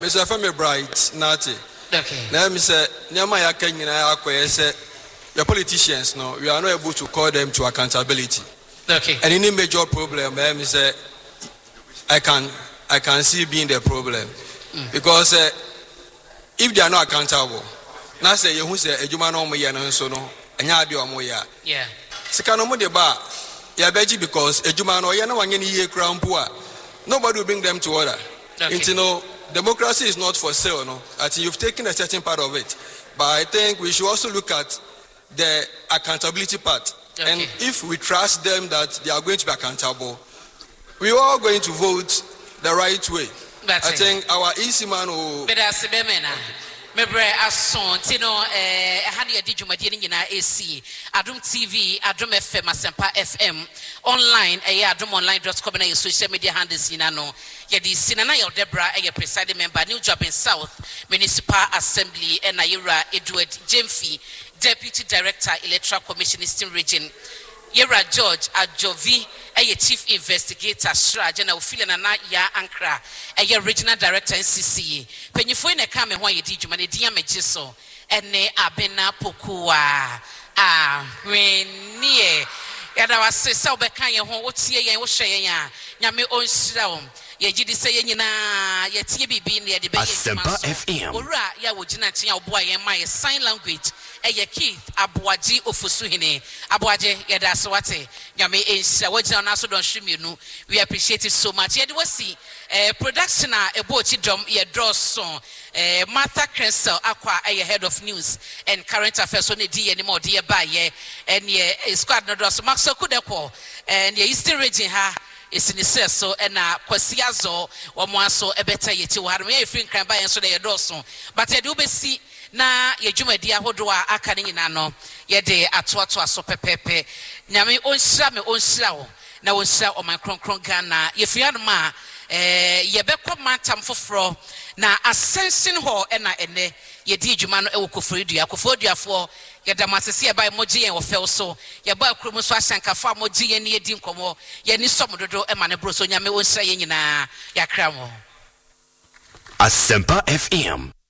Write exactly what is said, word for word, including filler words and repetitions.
Mister Femi Bright, Nati. Okay. Now, Mister Nyamaya Kenyina Akwe said, the politicians, no, we are not able to call them to accountability. Okay. And any major problem, eh, Mister I can, I can see being the problem. Mm. Because uh, if they are not accountable, now say you say a human no moya no so no, and ya do moya. Yeah. Sekanomo de ba, ya beji because a human no ya no one ye crown poor. Nobody will bring them to order. Okay. It's, you know, democracy is not for sale, no. I think you've taken a certain part of it, but I think we should also look at the accountability part. Okay. And if we trust them that they are going to be accountable, we are all going to vote the right way. That's I it. think our easy man will. But as Mebre ason tino eh hadi adi dwumadi ni nyina esi Adum T V, Adum F M, Asempa F M online eh adum online dot com na your social media handles nyina no ye di sinana your Debra eh presiding member New Jobbing South Municipal Assembly and Ayura Edward Jemfi Deputy Director Electoral Commission Eastern Region Yera George Ajovi a chief investigator Shra General Philana ya Ankara a regional director N C C Penifo na kame ho ye di dwuma ne dia megiso ene abena pokua ah wenie yada wase sa obeka ye ho wotie ye wo hwe ye ya nyame onhyira wo ye gidi se ye nyina ye tie bibi ne ye de be ye Asempa F M owura ya wo gina tia oboa ye ma ye sign language Eye Keith Abuaji Ofusuhine Abuaje yada aswate nyame enhyira wagina na so don hwemienu we appreciate it so much ye de wasi eh production a ebochi dom ye draw song eh Martha Crensel akwa eye head of news and current affairs on the D any more dear by ye and ye squad no draw so Maxo Kudeko and ye Eastern region ha is in the so and na kwasiazo wa mwaso ebeta ye ti wa harum ye free crime by and so the draw song but ye do be see na ye dwumadi ahodo a aka ne nyina no ye de atoato aso pepepe nyame onhyira me onhyira wo na onhyira o man kronkron Ghana ye fianu ma eh ye bekọ mantam foforo na ascension hall e na ene ye di dwuma no e wo Koforidua Koforiduafo ye da masese ye bai moji yen wo fel so ye ba akrom so ahyankafo moji ye ne ye di nkomo ye ni somododo e ma ne bro so nyame onhyira ye nyina yakra mo Asempa F M